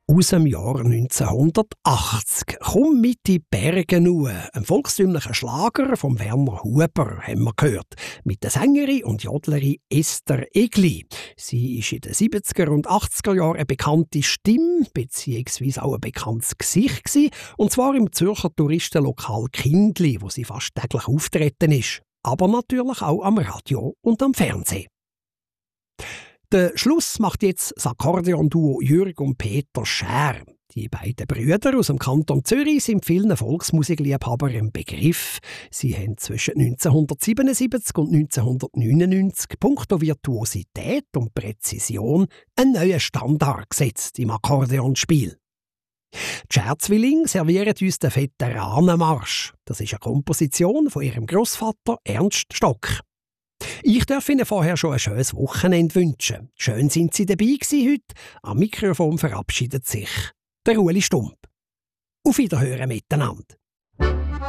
aus dem Jahr 1980. «Komm mit in die Berge nu», ein volkstümlicher Schlager von Werner Huber, haben wir gehört. Mit der Sängerin und Jodlerin Esther Egli. Sie ist in den 70er und 80er Jahren eine bekannte Stimme, beziehungsweise auch ein bekanntes Gesicht gewesen, und zwar im Zürcher Touristenlokal Kindli, wo sie fast täglich auftreten ist. Aber natürlich auch am Radio und am Fernsehen. Den Schluss macht jetzt das Akkordeonduo Jürg und Peter Schär. Die beiden Brüder aus dem Kanton Zürich sind vielen Volksmusikliebhabern im Begriff. Sie haben zwischen 1977 und 1999 punkto Virtuosität und Präzision einen neuen Standard gesetzt im Akkordeonspiel. Die Schär-Zwillinge servieren uns den Veteranenmarsch. Das ist eine Komposition von ihrem Grossvater Ernst Stock. Ich darf Ihnen vorher schon ein schönes Wochenende wünschen. Schön sind Sie dabei gewesen heute. Am Mikrofon verabschiedet sich der Ueli Stump. Auf Wiederhören miteinander.